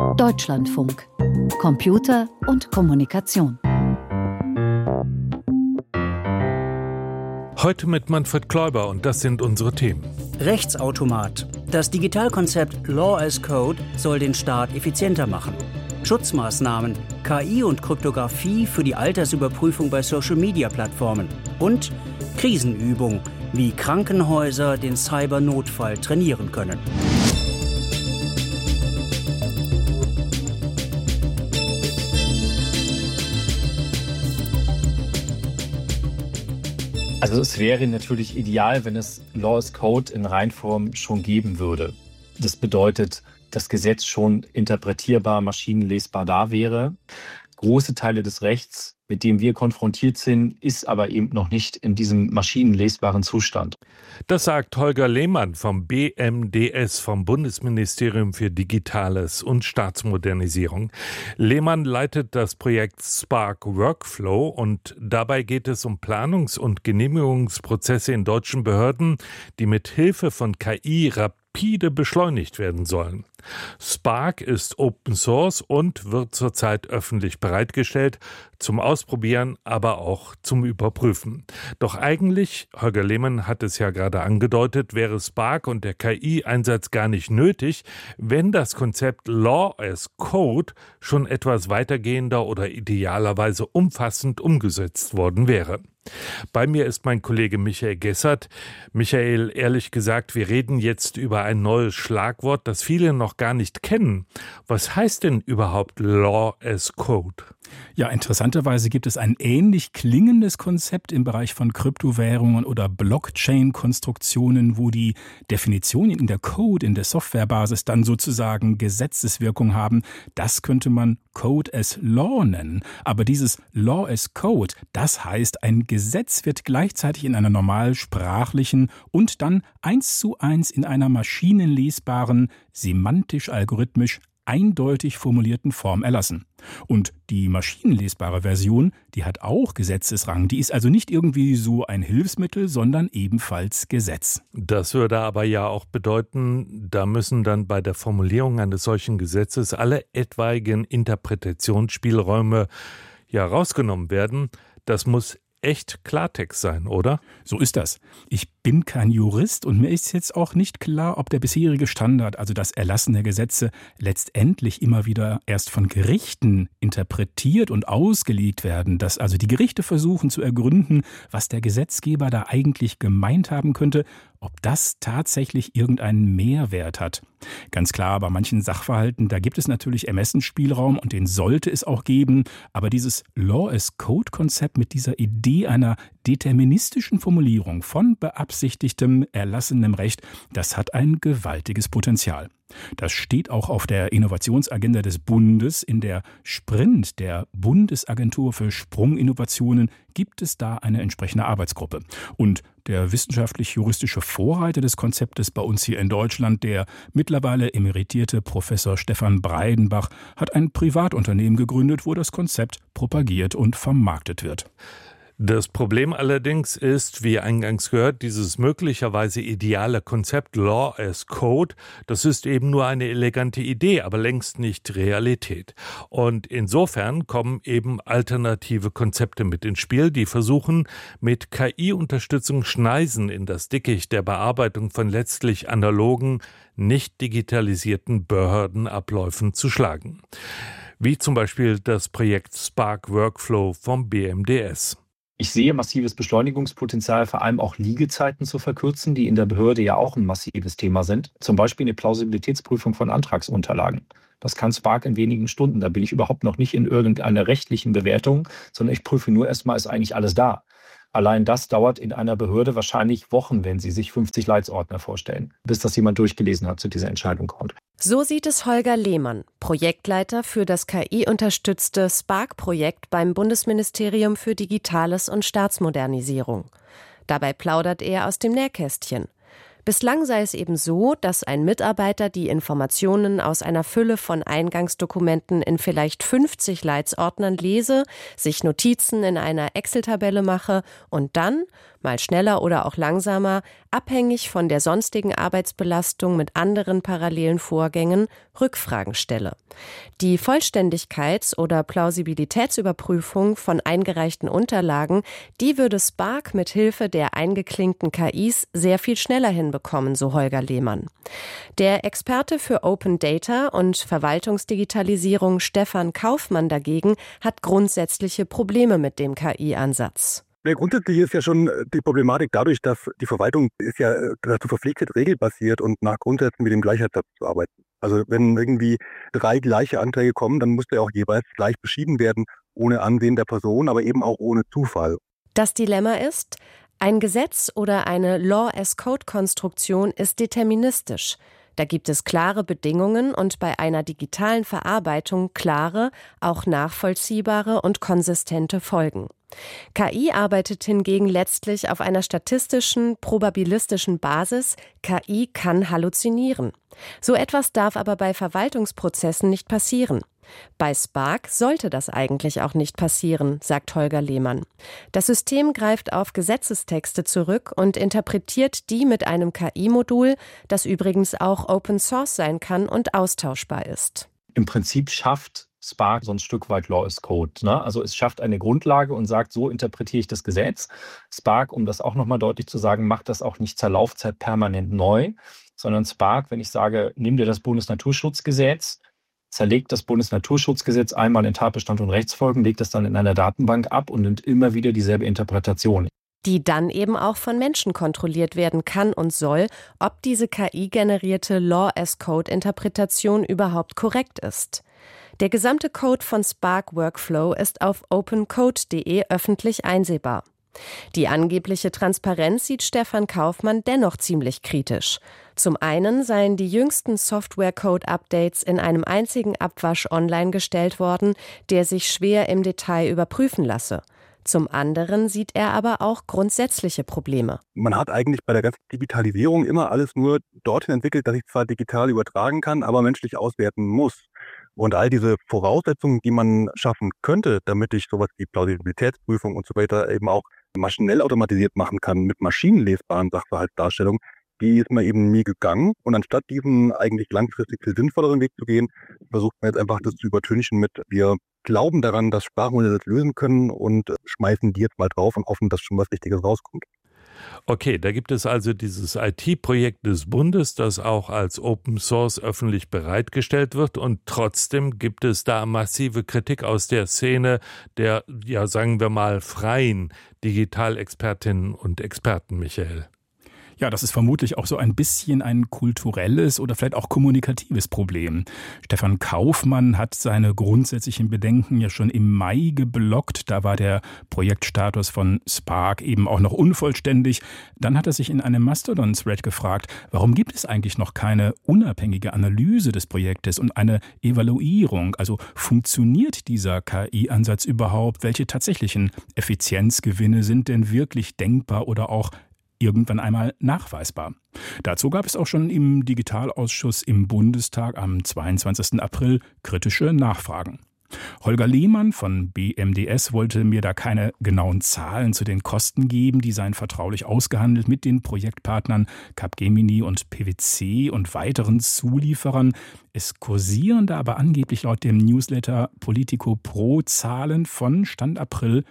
Deutschlandfunk. Computer und Kommunikation. Heute mit Manfred Kläuber und das sind unsere Themen. Rechtsautomat. Das Digitalkonzept Law as Code soll den Staat effizienter machen. Schutzmaßnahmen, KI und Kryptographie für die Altersüberprüfung bei Social-Media-Plattformen. Und Krisenübung, wie Krankenhäuser den Cybernotfall trainieren können. Also es wäre natürlich ideal, wenn es Law as Code in Reinform schon geben würde. Das bedeutet, das Gesetz schon interpretierbar, maschinenlesbar da wäre. Große Teile des Rechts, mit dem wir konfrontiert sind, ist aber eben noch nicht in diesem maschinenlesbaren Zustand. Das sagt Holger Lehmann vom BMDS, vom Bundesministerium für Digitales und Staatsmodernisierung. Lehmann leitet das Projekt Spark Workflow und dabei geht es um Planungs- und Genehmigungsprozesse in deutschen Behörden, die mit Hilfe von KI rapide beschleunigt werden sollen. Spark ist Open Source und wird zurzeit öffentlich bereitgestellt, zum Ausprobieren, aber auch zum Überprüfen. Doch eigentlich, Holger Lehmann hat es ja gerade angedeutet, wäre Spark und der KI-Einsatz gar nicht nötig, wenn das Konzept Law as Code schon etwas weitergehender oder idealerweise umfassend umgesetzt worden wäre. Bei mir ist mein Kollege Michael Gessert. Michael, ehrlich gesagt, wir reden jetzt über ein neues Schlagwort, das viele noch gar nicht kennen. Was heißt denn überhaupt Law as Code? Ja, interessanterweise gibt es ein ähnlich klingendes Konzept im Bereich von Kryptowährungen oder Blockchain-Konstruktionen, wo die Definitionen in der Code, in der Softwarebasis dann sozusagen Gesetzeswirkung haben. Das könnte man Code as Law nennen. Aber dieses Law as Code, das heißt, ein Gesetz wird gleichzeitig in einer normal sprachlichen und dann 1:1 in einer maschinenlesbaren, semantisch-algorithmisch eindeutig formulierten Form erlassen. Und die maschinenlesbare Version, die hat auch Gesetzesrang. Die ist also nicht irgendwie so ein Hilfsmittel, sondern ebenfalls Gesetz. Das würde aber ja auch bedeuten, da müssen dann bei der Formulierung eines solchen Gesetzes alle etwaigen Interpretationsspielräume ja rausgenommen werden. Das muss echt Klartext sein, oder? So ist das. Ich bin kein Jurist und mir ist jetzt auch nicht klar, ob der bisherige Standard, also das Erlassen der Gesetze, letztendlich immer wieder erst von Gerichten interpretiert und ausgelegt werden, dass also die Gerichte versuchen zu ergründen, was der Gesetzgeber da eigentlich gemeint haben könnte, ob das tatsächlich irgendeinen Mehrwert hat. Ganz klar, bei manchen Sachverhalten, da gibt es natürlich Ermessensspielraum und den sollte es auch geben, aber dieses Law as Code-Konzept mit dieser Idee einer deterministischen Formulierung von beabsichtigtem, erlassenem Recht, das hat ein gewaltiges Potenzial. Das steht auch auf der Innovationsagenda des Bundes. In der Sprint, der Bundesagentur für Sprunginnovationen, gibt es da eine entsprechende Arbeitsgruppe. Und der wissenschaftlich-juristische Vorreiter des Konzeptes bei uns hier in Deutschland, der mittlerweile emeritierte Professor Stefan Breidenbach, hat ein Privatunternehmen gegründet, wo das Konzept propagiert und vermarktet wird. Das Problem allerdings ist, wie eingangs gehört, dieses möglicherweise ideale Konzept Law as Code, das ist eben nur eine elegante Idee, aber längst nicht Realität. Und insofern kommen eben alternative Konzepte mit ins Spiel, die versuchen, mit KI-Unterstützung Schneisen in das Dickicht der Bearbeitung von letztlich analogen, nicht digitalisierten Behördenabläufen zu schlagen. Wie zum Beispiel das Projekt Spark Workflow vom BMDS. Ich sehe massives Beschleunigungspotenzial, vor allem auch Liegezeiten zu verkürzen, die in der Behörde ja auch ein massives Thema sind. Zum Beispiel eine Plausibilitätsprüfung von Antragsunterlagen. Das kann Spark in wenigen Stunden. Da bin ich überhaupt noch nicht in irgendeiner rechtlichen Bewertung, sondern ich prüfe nur erstmal, ist eigentlich alles da. Allein das dauert in einer Behörde wahrscheinlich Wochen, wenn Sie sich 50 Leitsordner vorstellen, bis das jemand durchgelesen hat, zu dieser Entscheidung kommt. So sieht es Holger Lehmann, Projektleiter für das KI-unterstützte Spark-Projekt beim Bundesministerium für Digitales und Staatsmodernisierung. Dabei plaudert er aus dem Nähkästchen. Bislang sei es eben so, dass ein Mitarbeiter die Informationen aus einer Fülle von Eingangsdokumenten in vielleicht 50 Leitsordnern lese, sich Notizen in einer Excel-Tabelle mache und dann, mal schneller oder auch langsamer, abhängig von der sonstigen Arbeitsbelastung mit anderen parallelen Vorgängen, Rückfragen stelle. Die Vollständigkeits- oder Plausibilitätsüberprüfung von eingereichten Unterlagen, die würde Spark mit Hilfe der eingeklinkten KIs sehr viel schneller hinbekommen, so Holger Lehmann. Der Experte für Open Data und Verwaltungsdigitalisierung Stefan Kaufmann dagegen hat grundsätzliche Probleme mit dem KI-Ansatz. Ja, grundsätzlich ist ja schon die Problematik dadurch, dass die Verwaltung ist ja dazu verpflichtet, regelbasiert und nach Grundsätzen mit dem Gleichheitssatz zu arbeiten. Also wenn irgendwie 3 gleiche Anträge kommen, dann muss der auch jeweils gleich beschieden werden, ohne Ansehen der Person, aber eben auch ohne Zufall. Das Dilemma ist, ein Gesetz oder eine Law-as-Code-Konstruktion ist deterministisch. Da gibt es klare Bedingungen und bei einer digitalen Verarbeitung klare, auch nachvollziehbare und konsistente Folgen. KI arbeitet hingegen letztlich auf einer statistischen, probabilistischen Basis. KI kann halluzinieren. So etwas darf aber bei Verwaltungsprozessen nicht passieren. Bei Spark sollte das eigentlich auch nicht passieren, sagt Holger Lehmann. Das System greift auf Gesetzestexte zurück und interpretiert die mit einem KI-Modul, das übrigens auch Open Source sein kann und austauschbar ist. Im Prinzip schafft Spark so ein Stück weit Law as Code. Ne? Also es schafft eine Grundlage und sagt, so interpretiere ich das Gesetz. Spark, um das auch nochmal deutlich zu sagen, macht das auch nicht zur Laufzeit permanent neu, sondern Spark, wenn ich sage, nimm dir das Bundesnaturschutzgesetz, zerlegt das Bundesnaturschutzgesetz einmal in Tatbestand und Rechtsfolgen, legt das dann in einer Datenbank ab und nimmt immer wieder dieselbe Interpretation. Die dann eben auch von Menschen kontrolliert werden kann und soll, ob diese KI-generierte Law-as-Code-Interpretation überhaupt korrekt ist. Der gesamte Code von Spark Workflow ist auf opencode.de öffentlich einsehbar. Die angebliche Transparenz sieht Stefan Kaufmann dennoch ziemlich kritisch. Zum einen seien die jüngsten Software-Code-Updates in einem einzigen Abwasch online gestellt worden, der sich schwer im Detail überprüfen lasse. Zum anderen sieht er aber auch grundsätzliche Probleme. Man hat eigentlich bei der ganzen Digitalisierung immer alles nur dorthin entwickelt, dass ich zwar digital übertragen kann, aber menschlich auswerten muss. Und all diese Voraussetzungen, die man schaffen könnte, damit ich sowas wie Plausibilitätsprüfung und so weiter eben auch maschinell automatisiert machen kann mit maschinenlesbaren Sachverhaltsdarstellungen, die ist mir eben nie gegangen. Und anstatt diesen eigentlich langfristig viel sinnvolleren Weg zu gehen, versucht man jetzt einfach das zu übertünchen mit, wir glauben daran, dass Sprachmodelle das lösen können und schmeißen die jetzt mal drauf und hoffen, dass schon was Richtiges rauskommt. Okay, da gibt es also dieses IT-Projekt des Bundes, das auch als Open Source öffentlich bereitgestellt wird, und trotzdem gibt es da massive Kritik aus der Szene der, ja, sagen wir mal, freien Digitalexpertinnen und Experten, Michael. Ja, das ist vermutlich auch so ein bisschen ein kulturelles oder vielleicht auch kommunikatives Problem. Stefan Kaufmann hat seine grundsätzlichen Bedenken ja schon im Mai geblockt. Da war der Projektstatus von Spark eben auch noch unvollständig. Dann hat er sich in einem Mastodon-Thread gefragt, warum gibt es eigentlich noch keine unabhängige Analyse des Projektes und eine Evaluierung? Also funktioniert dieser KI-Ansatz überhaupt? Welche tatsächlichen Effizienzgewinne sind denn wirklich denkbar oder auch irgendwann einmal nachweisbar? Dazu gab es auch schon im Digitalausschuss im Bundestag am 22. April kritische Nachfragen. Holger Lehmann von BMDS wollte mir da keine genauen Zahlen zu den Kosten geben, die seien vertraulich ausgehandelt mit den Projektpartnern Capgemini und PwC und weiteren Zulieferern. Es kursieren da aber angeblich laut dem Newsletter Politico Pro Zahlen von Stand April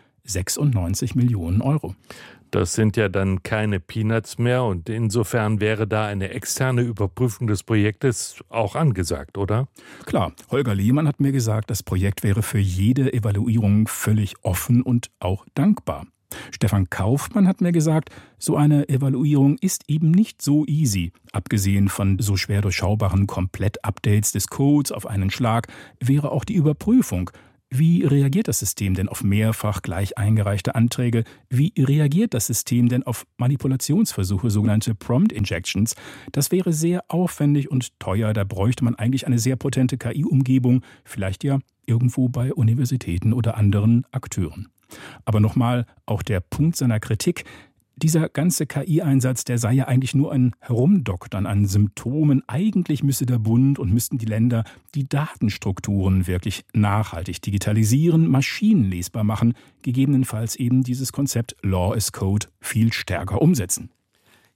96 Millionen Euro. Das sind ja dann keine Peanuts mehr, und insofern wäre da eine externe Überprüfung des Projektes auch angesagt, oder? Klar, Holger Lehmann hat mir gesagt, das Projekt wäre für jede Evaluierung völlig offen und auch dankbar. Stefan Kaufmann hat mir gesagt, so eine Evaluierung ist eben nicht so easy. Abgesehen von so schwer durchschaubaren Komplett-Updates des Codes auf einen Schlag wäre auch die Überprüfung. Wie reagiert das System denn auf mehrfach gleich eingereichte Anträge? Wie reagiert das System denn auf Manipulationsversuche, sogenannte Prompt Injections? Das wäre sehr aufwendig und teuer. Da bräuchte man eigentlich eine sehr potente KI-Umgebung, vielleicht ja irgendwo bei Universitäten oder anderen Akteuren. Aber nochmal, auch der Punkt seiner Kritik: Dieser ganze KI-Einsatz, der sei ja eigentlich nur ein Herumdoktern an Symptomen. Eigentlich müsste der Bund und müssten die Länder die Datenstrukturen wirklich nachhaltig digitalisieren, maschinenlesbar machen, gegebenenfalls eben dieses Konzept Law as Code viel stärker umsetzen.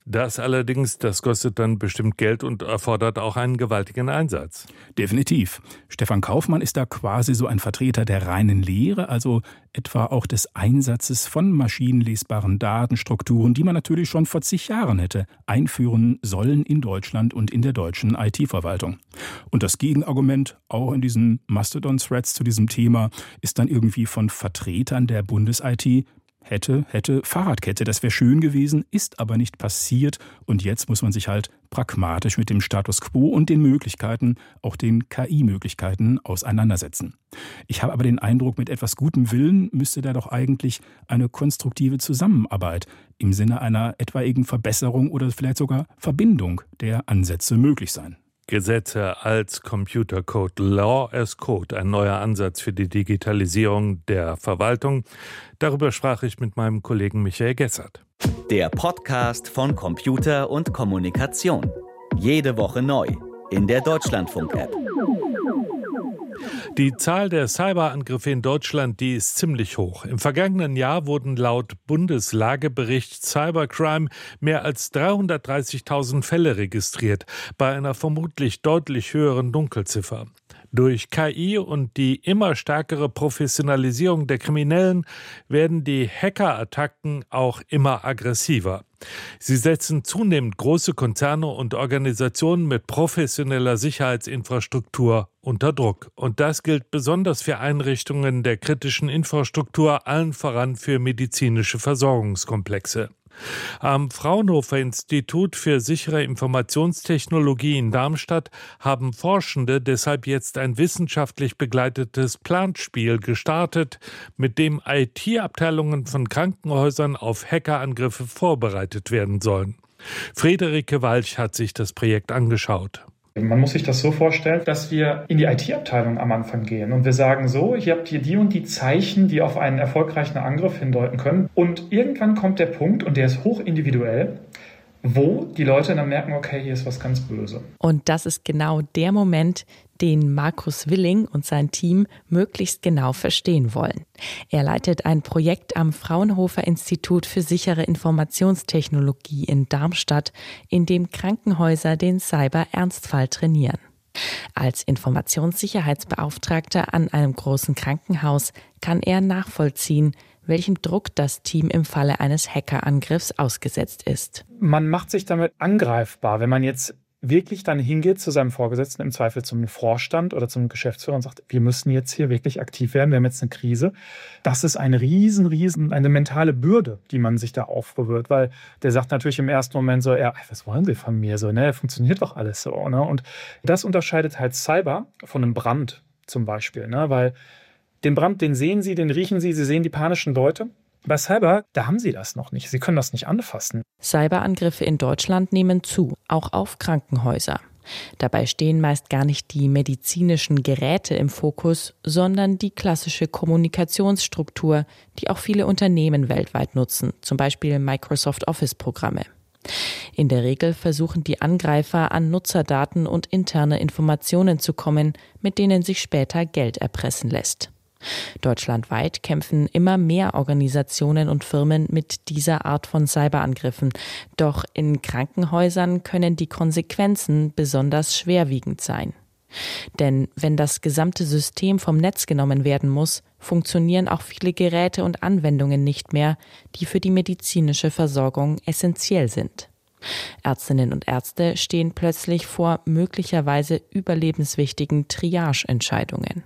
Das allerdings, das kostet dann bestimmt Geld und erfordert auch einen gewaltigen Einsatz. Definitiv. Stefan Kaufmann ist da quasi so ein Vertreter der reinen Lehre, also etwa auch des Einsatzes von maschinenlesbaren Datenstrukturen, die man natürlich schon vor zig Jahren hätte einführen sollen in Deutschland und in der deutschen IT-Verwaltung. Und das Gegenargument, auch in diesen Mastodon-Threads zu diesem Thema, ist dann irgendwie von Vertretern der Bundes-IT: Hätte, Fahrradkette, das wäre schön gewesen, ist aber nicht passiert. Und jetzt muss man sich halt pragmatisch mit dem Status quo und den Möglichkeiten, auch den KI-Möglichkeiten, auseinandersetzen. Ich habe aber den Eindruck, mit etwas gutem Willen müsste da doch eigentlich eine konstruktive Zusammenarbeit im Sinne einer etwaigen Verbesserung oder vielleicht sogar Verbindung der Ansätze möglich sein. Gesetze als Computercode, Law as Code, ein neuer Ansatz für die Digitalisierung der Verwaltung. Darüber sprach ich mit meinem Kollegen Michael Gessert. Der Podcast von Computer und Kommunikation. Jede Woche neu in der Deutschlandfunk-App. Die Zahl der Cyberangriffe in Deutschland, die ist ziemlich hoch. Im vergangenen Jahr wurden laut Bundeslagebericht Cybercrime mehr als 330.000 Fälle registriert, bei einer vermutlich deutlich höheren Dunkelziffer. Durch KI und die immer stärkere Professionalisierung der Kriminellen werden die Hackerattacken auch immer aggressiver. Sie setzen zunehmend große Konzerne und Organisationen mit professioneller Sicherheitsinfrastruktur unter Druck. Und das gilt besonders für Einrichtungen der kritischen Infrastruktur, allen voran für medizinische Versorgungskomplexe. Am Fraunhofer Institut für sichere Informationstechnologie in Darmstadt haben Forschende deshalb jetzt ein wissenschaftlich begleitetes Planspiel gestartet, mit dem IT-Abteilungen von Krankenhäusern auf Hackerangriffe vorbereitet werden sollen. Friederike Walch hat sich das Projekt angeschaut. Man muss sich das so vorstellen, dass wir in die IT-Abteilung am Anfang gehen und wir sagen so, ihr habt hier die und die Zeichen, die auf einen erfolgreichen Angriff hindeuten können. Und irgendwann kommt der Punkt, und der ist hochindividuell, wo die Leute dann merken, okay, hier ist was ganz böse. Und das ist genau der Moment, den Markus Willing und sein Team möglichst genau verstehen wollen. Er leitet ein Projekt am Fraunhofer Institut für sichere Informationstechnologie in Darmstadt, in dem Krankenhäuser den Cyber-Ernstfall trainieren. Als Informationssicherheitsbeauftragter an einem großen Krankenhaus kann er nachvollziehen, welchem Druck das Team im Falle eines Hackerangriffs ausgesetzt ist. Man macht sich damit angreifbar, wenn man jetzt wirklich dann hingeht zu seinem Vorgesetzten, im Zweifel zum Vorstand oder zum Geschäftsführer und sagt, wir müssen jetzt hier wirklich aktiv werden, wir haben jetzt eine Krise. Das ist eine eine mentale Bürde, die man sich da aufbewirkt, weil der sagt natürlich im ersten Moment so, ja, was wollen Sie von mir so, ne, funktioniert doch alles so, ne? Und das unterscheidet halt Cyber von einem Brand zum Beispiel, ne, weil den Brand, den sehen Sie, den riechen Sie, Sie sehen die panischen Leute. Bei Cyber, da haben Sie das noch nicht. Sie können das nicht anfassen. Cyberangriffe in Deutschland nehmen zu, auch auf Krankenhäuser. Dabei stehen meist gar nicht die medizinischen Geräte im Fokus, sondern die klassische Kommunikationsstruktur, die auch viele Unternehmen weltweit nutzen, zum Beispiel Microsoft Office-Programme. In der Regel versuchen die Angreifer, an Nutzerdaten und interne Informationen zu kommen, mit denen sich später Geld erpressen lässt. Deutschlandweit kämpfen immer mehr Organisationen und Firmen mit dieser Art von Cyberangriffen. Doch in Krankenhäusern können die Konsequenzen besonders schwerwiegend sein. Denn wenn das gesamte System vom Netz genommen werden muss, funktionieren auch viele Geräte und Anwendungen nicht mehr, die für die medizinische Versorgung essentiell sind. Ärztinnen und Ärzte stehen plötzlich vor möglicherweise überlebenswichtigen Triage-Entscheidungen.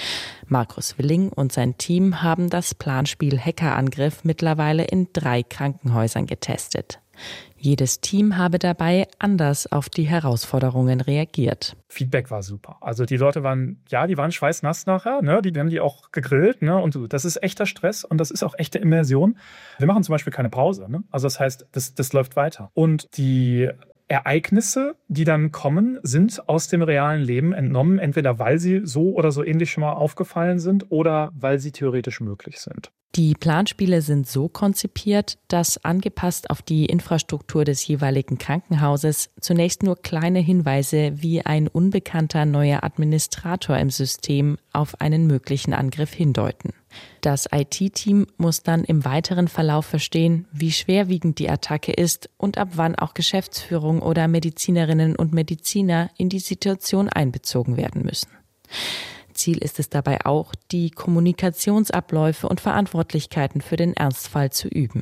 Markus Willing und sein Team haben das Planspiel Hackerangriff mittlerweile in 3 Krankenhäusern getestet. Jedes Team habe dabei anders auf die Herausforderungen reagiert. Feedback war super. Also die Leute waren schweißnass nachher, ne? Die haben die auch gegrillt, ne? Und das ist echter Stress und das ist auch echte Immersion. Wir machen zum Beispiel keine Pause, ne? Also das heißt, das läuft weiter. Und die Ereignisse, die dann kommen, sind aus dem realen Leben entnommen, entweder weil sie so oder so ähnlich schon mal aufgefallen sind oder weil sie theoretisch möglich sind. Die Planspiele sind so konzipiert, dass angepasst auf die Infrastruktur des jeweiligen Krankenhauses zunächst nur kleine Hinweise wie ein unbekannter neuer Administrator im System auf einen möglichen Angriff hindeuten. Das IT-Team muss dann im weiteren Verlauf verstehen, wie schwerwiegend die Attacke ist und ab wann auch Geschäftsführung oder Medizinerinnen und Mediziner in die Situation einbezogen werden müssen. Ziel ist es dabei auch, die Kommunikationsabläufe und Verantwortlichkeiten für den Ernstfall zu üben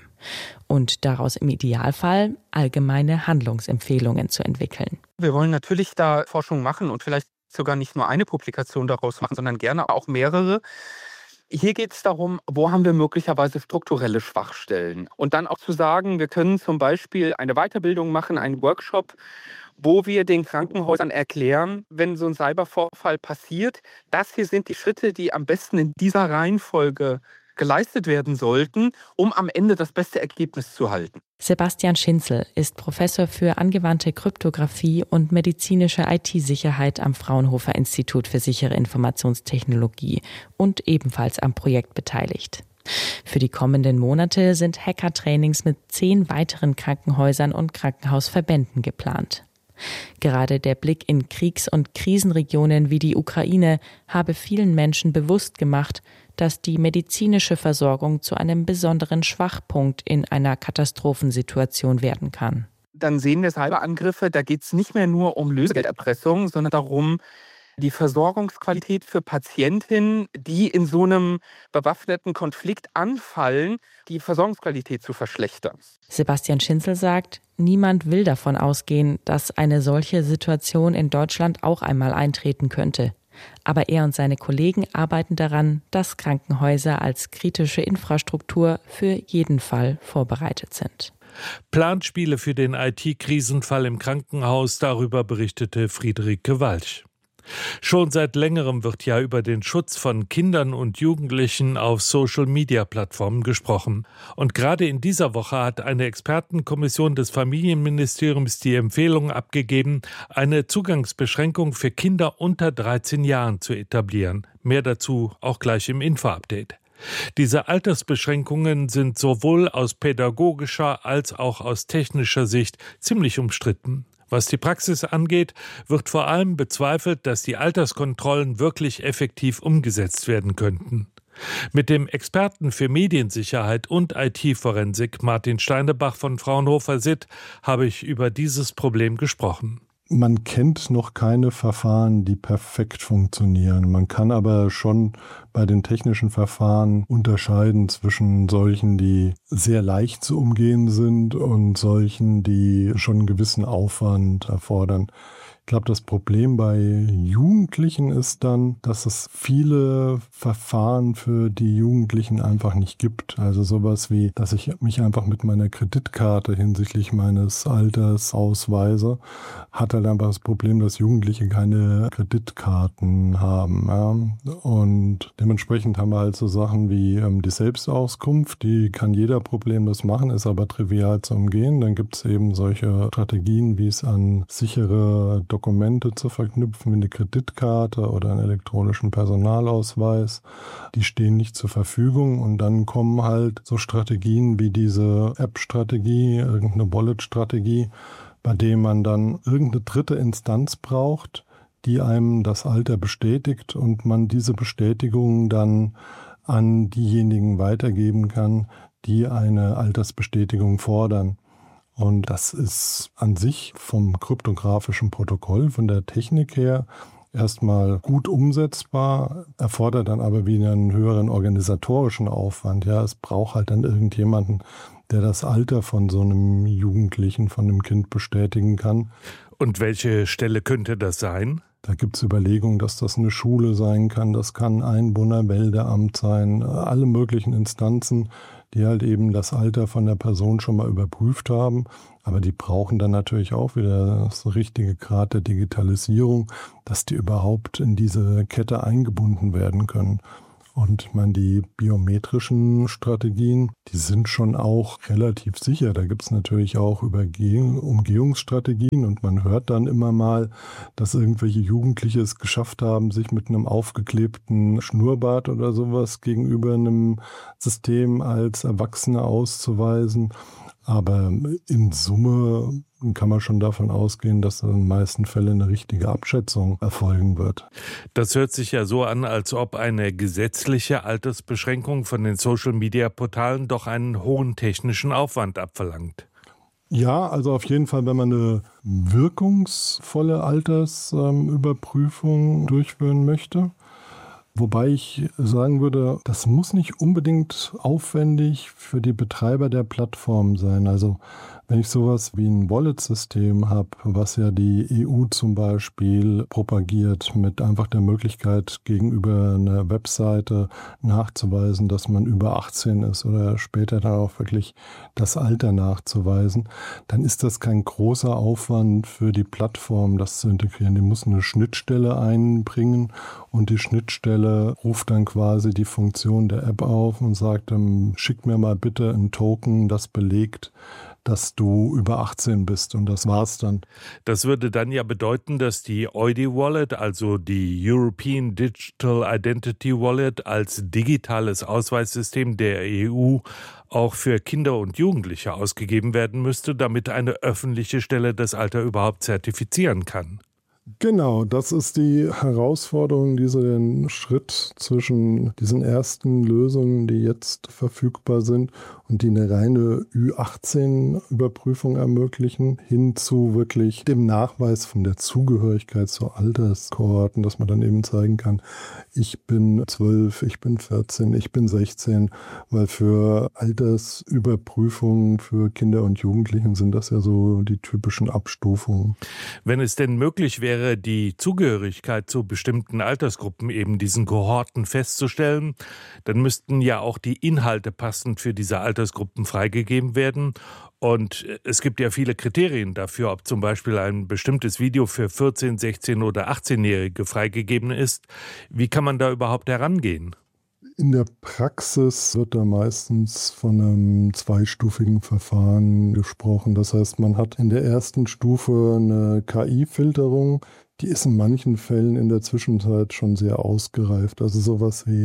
und daraus im Idealfall allgemeine Handlungsempfehlungen zu entwickeln. Wir wollen natürlich da Forschung machen und vielleicht sogar nicht nur eine Publikation daraus machen, sondern gerne auch mehrere. Hier geht es darum, wo haben wir möglicherweise strukturelle Schwachstellen? Und dann auch zu sagen, wir können zum Beispiel eine Weiterbildung machen, einen Workshop, wo wir den Krankenhäusern erklären, wenn so ein Cybervorfall passiert, das hier sind die Schritte, die am besten in dieser Reihenfolge geleistet werden sollten, um am Ende das beste Ergebnis zu halten. Sebastian Schinzel ist Professor für angewandte Kryptographie und medizinische IT-Sicherheit am Fraunhofer Institut für sichere Informationstechnologie und ebenfalls am Projekt beteiligt. Für die kommenden Monate sind Hacker-Trainings mit 10 weiteren Krankenhäusern und Krankenhausverbänden geplant. Gerade der Blick in Kriegs- und Krisenregionen wie die Ukraine habe vielen Menschen bewusst gemacht, dass die medizinische Versorgung zu einem besonderen Schwachpunkt in einer Katastrophensituation werden kann. Dann sehen wir Cyberangriffe, da geht es nicht mehr nur um Lösegelderpressung, sondern darum, die Versorgungsqualität für Patientinnen, die in so einem bewaffneten Konflikt anfallen, die Versorgungsqualität zu verschlechtern. Sebastian Schinzel sagt, niemand will davon ausgehen, dass eine solche Situation in Deutschland auch einmal eintreten könnte. Aber er und seine Kollegen arbeiten daran, dass Krankenhäuser als kritische Infrastruktur für jeden Fall vorbereitet sind. Planspiele für den IT-Krisenfall im Krankenhaus, darüber berichtete Friederike Walch. Schon seit längerem wird ja über den Schutz von Kindern und Jugendlichen auf Social-Media-Plattformen gesprochen. Und gerade in dieser Woche hat eine Expertenkommission des Familienministeriums die Empfehlung abgegeben, eine Zugangsbeschränkung für Kinder unter 13 Jahren zu etablieren. Mehr dazu auch gleich im Info-Update. Diese Altersbeschränkungen sind sowohl aus pädagogischer als auch aus technischer Sicht ziemlich umstritten. Was die Praxis angeht, wird vor allem bezweifelt, dass die Alterskontrollen wirklich effektiv umgesetzt werden könnten. Mit dem Experten für Mediensicherheit und IT-Forensik Martin Steinebach von Fraunhofer SIT habe ich über dieses Problem gesprochen. Man kennt noch keine Verfahren, die perfekt funktionieren. Man kann aber schon bei den technischen Verfahren unterscheiden zwischen solchen, die sehr leicht zu umgehen sind und solchen, die schon einen gewissen Aufwand erfordern. Ich glaube, das Problem bei Jugendlichen ist dann, dass es viele Verfahren für die Jugendlichen einfach nicht gibt. Also sowas wie, dass ich mich einfach mit meiner Kreditkarte hinsichtlich meines Alters ausweise, hat halt einfach das Problem, dass Jugendliche keine Kreditkarten haben. Ja. Und dementsprechend haben wir halt so Sachen wie die Selbstauskunft, die kann jeder problemlos machen, ist aber trivial zu umgehen. Dann gibt es eben solche Strategien, wie es an sichere Dokumente zu verknüpfen, wie eine Kreditkarte oder einen elektronischen Personalausweis. Die stehen nicht zur Verfügung und dann kommen halt so Strategien wie diese App-Strategie, irgendeine Wallet-Strategie, bei dem man dann irgendeine dritte Instanz braucht, die einem das Alter bestätigt und man diese Bestätigung dann an diejenigen weitergeben kann, die eine Altersbestätigung fordern. Und das ist an sich vom kryptografischen Protokoll, von der Technik her, erstmal gut umsetzbar, erfordert dann aber wieder einen höheren organisatorischen Aufwand. Ja, es braucht halt dann irgendjemanden, der das Alter von so einem Jugendlichen, von einem Kind bestätigen kann. Und welche Stelle könnte das sein? Da gibt es Überlegungen, dass das eine Schule sein kann, das kann ein Einwohnermeldeamt sein, alle möglichen Instanzen, die halt eben das Alter von der Person schon mal überprüft haben. Aber die brauchen dann natürlich auch wieder das richtige Grad der Digitalisierung, dass die überhaupt in diese Kette eingebunden werden können. Und ich meine, die biometrischen Strategien, die sind schon auch relativ sicher. Da gibt es natürlich auch Umgehungsstrategien und man hört dann immer mal, dass irgendwelche Jugendliche es geschafft haben, sich mit einem aufgeklebten Schnurrbart oder sowas gegenüber einem System als Erwachsene auszuweisen. Aber in Summe kann man schon davon ausgehen, dass in den meisten Fällen eine richtige Abschätzung erfolgen wird. Das hört sich ja so an, als ob eine gesetzliche Altersbeschränkung von den Social-Media-Portalen doch einen hohen technischen Aufwand abverlangt. Ja, also auf jeden Fall, wenn man eine wirkungsvolle Altersüberprüfung durchführen möchte. Wobei ich sagen würde, das muss nicht unbedingt aufwendig für die Betreiber der Plattform sein. Also wenn ich sowas wie ein Wallet-System habe, was ja die EU zum Beispiel propagiert, mit einfach der Möglichkeit, gegenüber einer Webseite nachzuweisen, dass man über 18 ist oder später dann auch wirklich das Alter nachzuweisen, dann ist das kein großer Aufwand für die Plattform, das zu integrieren. Die muss eine Schnittstelle einbringen und die Schnittstelle ruft dann quasi die Funktion der App auf und sagt, schick mir mal bitte ein Token, das belegt, dass du über 18 bist, und das war's dann. Das würde dann ja bedeuten, dass die EUDI-Wallet, also die European Digital Identity Wallet, als digitales Ausweissystem der EU auch für Kinder und Jugendliche ausgegeben werden müsste, damit eine öffentliche Stelle das Alter überhaupt zertifizieren kann. Genau, das ist die Herausforderung, den Schritt zwischen diesen ersten Lösungen, die jetzt verfügbar sind und die eine reine Ü18-Überprüfung ermöglichen, hin zu wirklich dem Nachweis von der Zugehörigkeit zur Alterskohorten, dass man dann eben zeigen kann, ich bin 12, ich bin 14, ich bin 16, weil für Altersüberprüfungen für Kinder und Jugendlichen sind das ja so die typischen Abstufungen. Wenn es denn möglich wäre, die Zugehörigkeit zu bestimmten Altersgruppen, eben diesen Kohorten, festzustellen, dann müssten ja auch die Inhalte passend für diese Altersgruppen freigegeben werden. Und es gibt ja viele Kriterien dafür, ob zum Beispiel ein bestimmtes Video für 14-, 16- oder 18-Jährige freigegeben ist. Wie kann man da überhaupt herangehen? In der Praxis wird da meistens von einem zweistufigen Verfahren gesprochen. Das heißt, man hat in der ersten Stufe eine KI-Filterung, die ist in manchen Fällen in der Zwischenzeit schon sehr ausgereift. Also sowas wie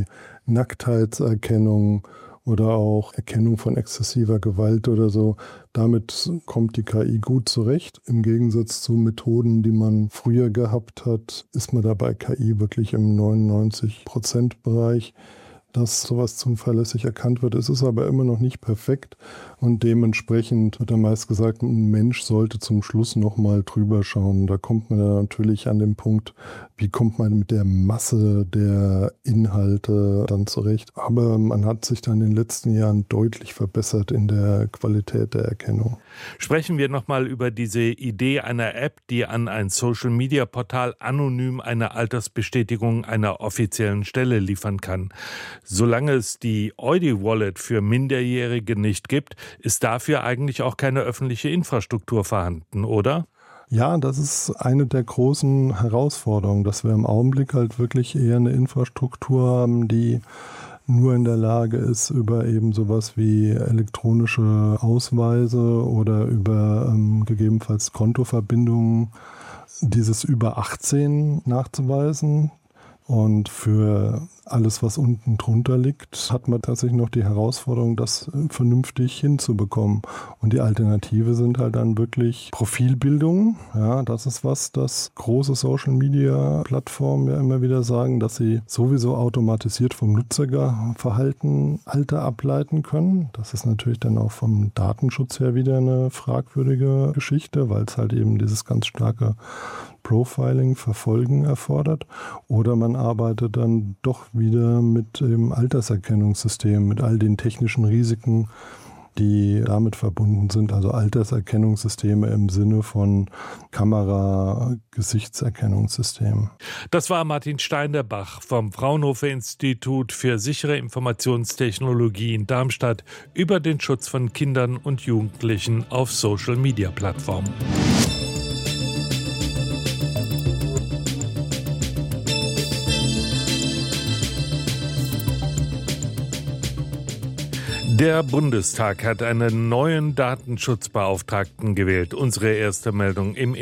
Nacktheitserkennung oder auch Erkennung von exzessiver Gewalt oder so. Damit kommt die KI gut zurecht. Im Gegensatz zu Methoden, die man früher gehabt hat, ist man da bei KI wirklich im 99%-Bereich. Dass sowas zuverlässig erkannt wird. Es ist aber immer noch nicht perfekt und dementsprechend wird dann meist gesagt, ein Mensch sollte zum Schluss nochmal drüber schauen. Da kommt man dann natürlich an den Punkt, wie kommt man mit der Masse der Inhalte dann zurecht. Aber man hat sich dann in den letzten Jahren deutlich verbessert in der Qualität der Erkennung. Sprechen wir nochmal über diese Idee einer App, die an ein Social-Media-Portal anonym eine Altersbestätigung einer offiziellen Stelle liefern kann. Solange es die EUDI-Wallet für Minderjährige nicht gibt, ist dafür eigentlich auch keine öffentliche Infrastruktur vorhanden, oder? Ja, das ist eine der großen Herausforderungen, dass wir im Augenblick halt wirklich eher eine Infrastruktur haben, die nur in der Lage ist, über eben sowas wie elektronische Ausweise oder über gegebenenfalls Kontoverbindungen dieses über 18 nachzuweisen. Und für alles, was unten drunter liegt, hat man tatsächlich noch die Herausforderung, das vernünftig hinzubekommen. Und die Alternative sind halt dann wirklich Profilbildung. Ja, das ist was, das große Social-Media-Plattformen ja immer wieder sagen, dass sie sowieso automatisiert vom Nutzerverhalten Alter ableiten können. Das ist natürlich dann auch vom Datenschutz her wieder eine fragwürdige Geschichte, weil es halt eben dieses ganz starke Profiling, Verfolgen erfordert. Oder man arbeitet dann doch wieder mit dem Alterserkennungssystem, mit all den technischen Risiken, die damit verbunden sind. Also Alterserkennungssysteme im Sinne von Kamera-Gesichtserkennungssystemen. Das war Martin Steinderbach vom Fraunhofer Institut für sichere Informationstechnologie in Darmstadt über den Schutz von Kindern und Jugendlichen auf Social-Media-Plattformen. Der Bundestag hat einen neuen Datenschutzbeauftragten gewählt. Unsere erste Meldung im